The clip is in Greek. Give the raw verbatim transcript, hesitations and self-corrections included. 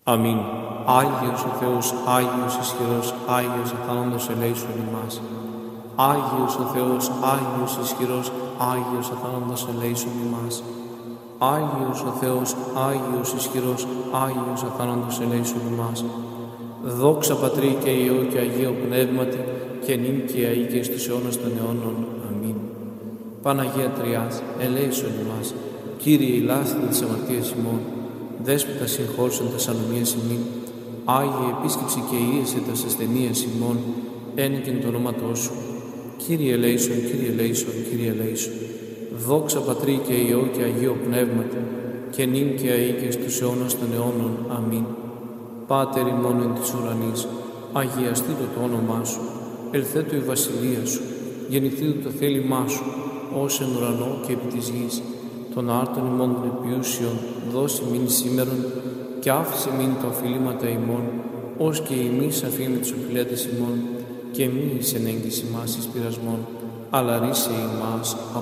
Αμήν. Άγιος ο Θεός, Άγιος ισχυρός, Άγιος αθάνατος ελέησον ημάς. Άγιος ο Θεός, Άγιος ισχυρός, Άγιος αθάνατος ελέησον ημάς. Άγιος ο Θεός, Άγιος ισχυρός, Άγιος αθάνατος ελέησον ημάς. Δόξα Πατρί και Υιό και Αγίο Πνεύματι, και νυν και αεί και εις τους αιώνας των αιώνων. Αμήν. Παναγία Τριάς, ελέησον ημάς. Κύριε ηλάσθητε της αμαρτίας ημών, Δέσποτα συγχώρησον τας ανομίας ημών, Άγιε επίσκεψη και ίεσε τας ασθενείας ημών, ένικεν το ονόματό σου. Κύριε ελέησον, Κύριε ελέησον, Κύριε ελέησον. Δόξα Πατρί και Υιό και Αγίο Πνεύματι, και νυν και αεί και εις τους αιώνας των αιώνων. Αμήν. Πάτερ ημών εν της ουρανής, αγιαστήτω το όνομά σου, ελθέτω η βασιλεία σου, γεννηθήτω το θέλημά σου, ως εν ουρανό και επί της γης. Των άρτων ημών των επιούσιων δώσει μην σήμερον, και άφησε μην τα οφειλήματα ημών, ως και εμείς αφήνουμε τους οφειλέτες ημών, και μη εις εν έγκυση μας εις πειρασμών, αλλά ρίσε ημάς